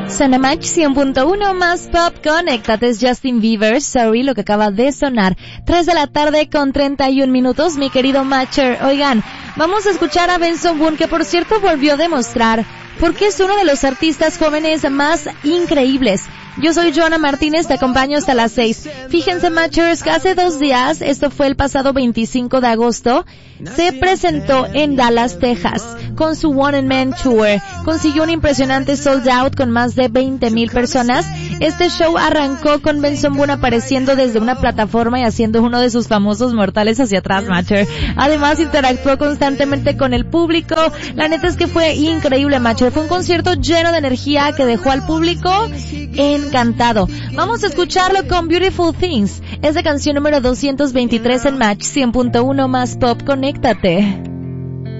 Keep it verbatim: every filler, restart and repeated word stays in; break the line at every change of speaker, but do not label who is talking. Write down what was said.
Sonamach cien punto uno más pop, conéctate, es Justin Bieber, Sorry, lo que acaba de sonar. tres de la tarde con treinta y un minutos, mi querido Matcher. Oigan, vamos a escuchar a Benson Boone, que por cierto volvió a demostrar porque es uno de los artistas jóvenes más increíbles. Yo soy Joana Martínez, te acompaño hasta las seis. Fíjense, Matchers, que hace dos días, esto fue el pasado veinticinco de agosto, se presentó en Dallas, Texas, con su One and Man Tour. Consiguió un impresionante sold out con más de veinte mil personas. Este show arrancó con Benson Boone apareciendo desde una plataforma y haciendo uno de sus famosos mortales hacia atrás, Matcher. Además, interactuó constantemente con el público. La neta es que fue increíble, Matcher. Fue un concierto lleno de energía que dejó al público encantado. Vamos a escucharlo con Beautiful Things. Es de canción número doscientos veintitrés en Match cien punto uno más pop. Conéctate.